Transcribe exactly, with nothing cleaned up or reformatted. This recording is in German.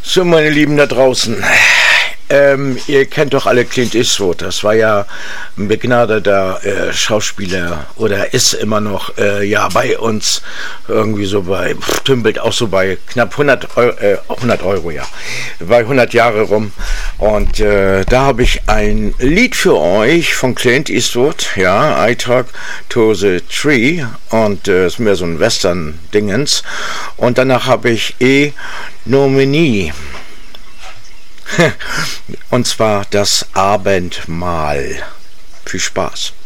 So, meine Lieben da draußen, ähm, ihr kennt doch alle Clint Eastwood. Das war ja ein begnadeter äh, Schauspieler oder ist immer noch äh, ja bei uns irgendwie so bei, pff, tümpelt auch so bei knapp hundert Euro, äh, hundert Euro, ja, bei hundert Jahre rum. Und äh, da habe ich ein Lied für euch von Clint Eastwood, ja, I Talk to the Tree, und äh, ist mehr so ein Western-Dingens. Und danach habe ich E Nominee. Und zwar das Abendmahl. Viel Spaß.